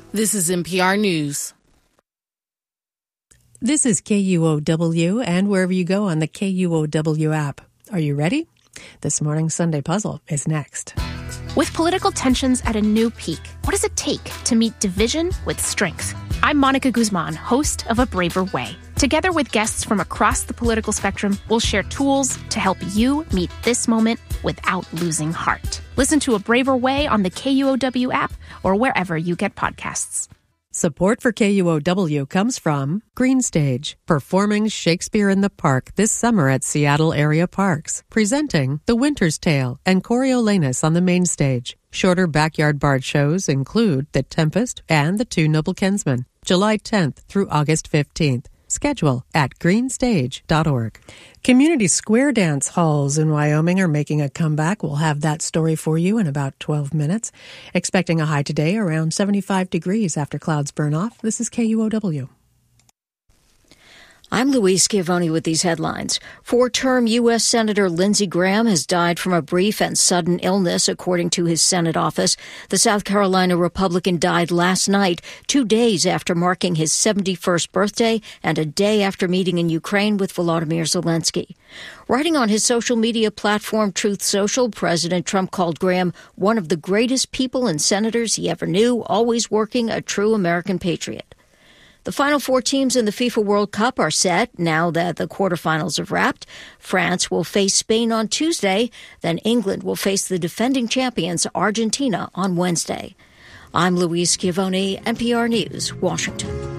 This is NPR News. This is KUOW and wherever you go on the KUOW app. Are you ready? This morning's Sunday Puzzle is next. With political tensions at a new peak, what does it take to meet division with strength? I'm Monica Guzman, host of A Braver Way. Together with guests from across the political spectrum, we'll share tools to help you meet this moment without losing heart. Listen to A Braver Way on the KUOW app or wherever you get podcasts. Support for KUOW comes from Green Stage, performing Shakespeare in the Park this summer at Seattle area parks, presenting The Winter's Tale and Coriolanus on the main stage. Shorter backyard bard shows include The Tempest and The Two Noble Kinsmen, July 10th through August 15th. Schedule at greenstage.org. Community square dance halls in Wyoming are making a comeback. We'll have that story for you in about 12 minutes. Expecting a high today around 75 degrees after clouds burn off. This is KUOW. I'm Louise Schiavone with these headlines. Four-term U.S. Senator Lindsey Graham has died from a brief and sudden illness, according to his Senate office. The South Carolina Republican died last night, 2 days after marking his 71st birthday and a day after meeting in Ukraine with Volodymyr Zelensky. Writing on his social media platform, Truth Social, President Trump called Graham one of the greatest people and senators he ever knew, always working, a true American patriot. The final four teams in the FIFA World Cup are set now that the quarterfinals have wrapped. France will face Spain on Tuesday. Then England will face the defending champions Argentina on Wednesday. I'm Louise Schiavone, NPR News, Washington.